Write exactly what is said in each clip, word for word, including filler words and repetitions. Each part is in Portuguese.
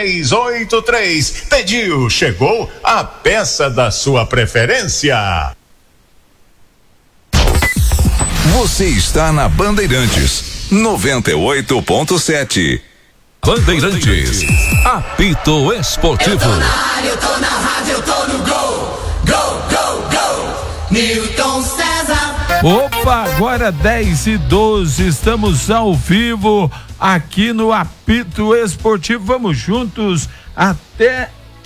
três oito três. Pediu, chegou a peça da sua preferência. Você está na Bandeirantes noventa e oito ponto sete. Bandeirantes, apito esportivo. Eu tô na área, eu tô na rádio, eu tô no gol. Gol, gol, gol. Newton César. Opa, agora dez e doze, estamos ao vivo aqui no apito esportivo. Vamos juntos até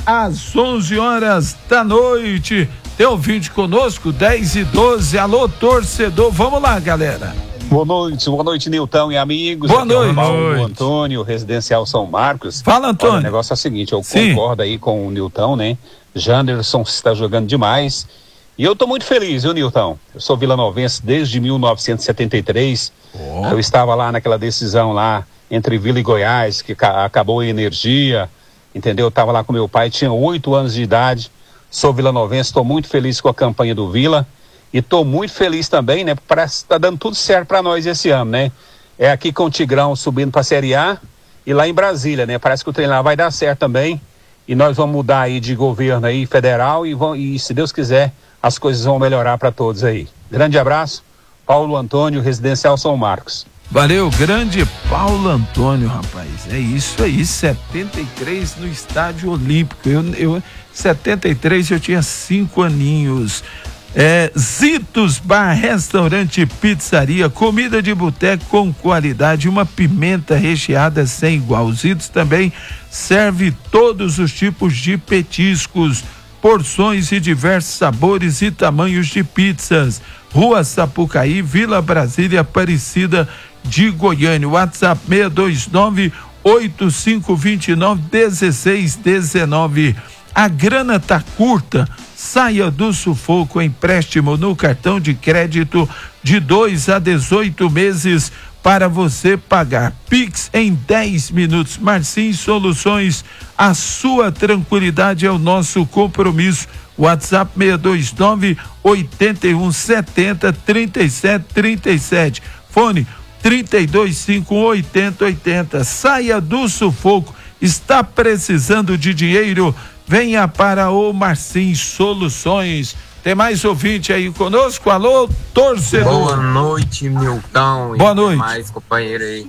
às onze horas da noite. Tem ouvinte conosco, dez e doze. Alô, torcedor, vamos lá, galera. Boa noite, boa noite, Nilton e amigos. Boa aqui é o noite. Paulo Antônio, residencial São Marcos. Fala, Antônio. Olha, o negócio é o seguinte, eu Sim. concordo aí com o Nilton, né? Janderson está jogando demais. E eu tô muito feliz, viu, Nilton? Eu sou vilanovense desde mil novecentos e setenta e três. Oh. Eu estava lá naquela decisão lá entre Vila e Goiás, que ca- acabou a energia, entendeu? Eu estava lá com meu pai, tinha oito anos de idade. Sou vilanovense, estou muito feliz com a campanha do Vila. E estou muito feliz também, né? Parece que tá dando tudo certo para nós esse ano, né? É aqui com o Tigrão subindo para a Série A e lá em Brasília, né? Parece que o treino lá vai dar certo também. E nós vamos mudar aí de governo aí, federal, e, vão, e se Deus quiser, as coisas vão melhorar para todos aí. Grande abraço, Paulo Antônio, residencial São Marcos. Valeu, grande Paulo Antônio, rapaz. É isso aí, setenta e três no Estádio Olímpico. Eu, eu, setenta e três eu tinha cinco aninhos. É, Zitos Bar, restaurante e pizzaria, comida de boteco com qualidade, uma pimenta recheada sem igual. Zitos também serve todos os tipos de petiscos, porções e diversos sabores e tamanhos de pizzas. Rua Sapucaí, Vila Brasília, Aparecida de Goiânia. WhatsApp seis dois nove, oito cinco dois nove, um seis um nove. A grana tá curta, saia do sufoco, empréstimo no cartão de crédito de dois a dezoito meses para você pagar. Pix em dez minutos. Marcim Soluções, a sua tranquilidade é o nosso compromisso. WhatsApp seis dois nove, oito um sete zero, três sete três sete. Fone trinta dois cinco oitenta oitenta. Saia do sufoco. Está precisando de dinheiro? Venha para o Marcim Soluções. Tem mais ouvinte aí conosco? Alô, torcedor. Boa noite, Milton. Boa noite. Mais companheiro aí.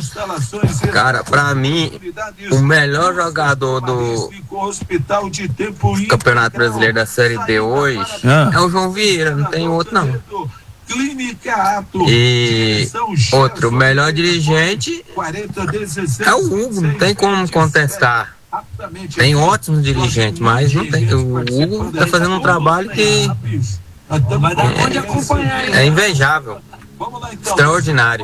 Cara, pra mim, o melhor jogador do Campeonato Brasileiro da Série D hoje ah. é o João Vieira, não tem outro não. E outro, o melhor dirigente é o Hugo, não tem como contestar. Tem ótimos dirigentes, mas não tem. O Hugo tá fazendo um trabalho que é, é invejável, extraordinário.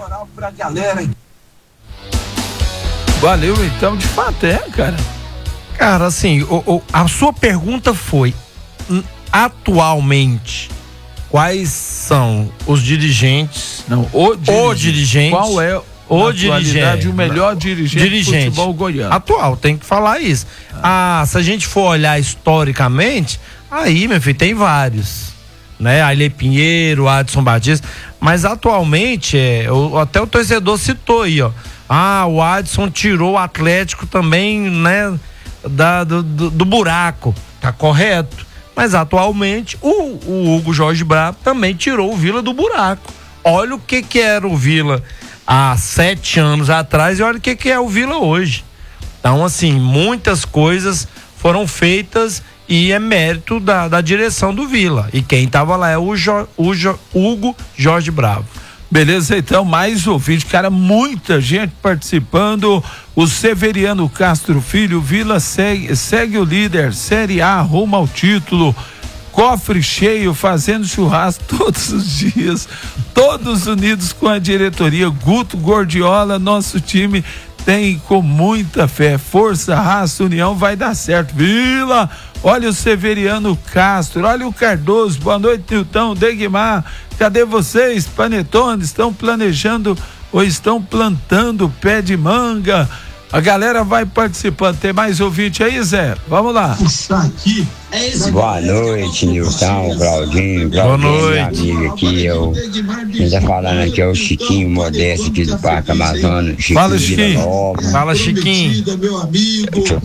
Valeu, então, de fato é, cara. Cara, assim, o, o, a sua pergunta foi, atualmente, quais são os dirigentes? Não, o dirigente. O dirigente. Qual é o dirigente? O melhor dirigente, dirigente do futebol goiano. Atual, tem que falar isso. Ah. ah, se a gente for olhar historicamente, aí, meu filho, tem vários. Né? Ailê Pinheiro, Adson Batista. Mas atualmente, é, o, até o torcedor citou aí, ó. Ah, o Adson tirou o Atlético também, né? Da, do, do, do buraco. Tá correto. Mas atualmente, o, o Hugo Jorge Bravo também tirou o Vila do buraco. Olha o que que era o Vila há sete anos atrás e olha o que que é o Vila hoje. Então, assim, muitas coisas foram feitas e é mérito da, da direção do Vila. E quem estava lá é o, jo, o jo, Hugo Jorge Bravo. Beleza, então, mais ouvinte, cara, muita gente participando. O Severiano Castro Filho, Vila segue, segue o líder, Série A, rumo ao título. Cofre cheio, fazendo churrasco todos os dias, todos unidos com a diretoria. Guto Gordiola, nosso time tem com muita fé, força, raça, união, vai dar certo. Vila, olha o Severiano Castro, olha o Cardoso, boa noite, Nilton, Degmar, cadê vocês? Panetone, estão planejando ou estão plantando pé de manga? A galera vai participando. Tem mais ouvinte aí, Zé? Vamos lá. Boa noite, Nilton, Claudinho. Boa noite. Meu amigo aqui, eu. Quem tá falando aqui é o Chiquinho Modesto aqui do Parque Amazonas. Fala, Chiquinho. Fala, Chiquinho.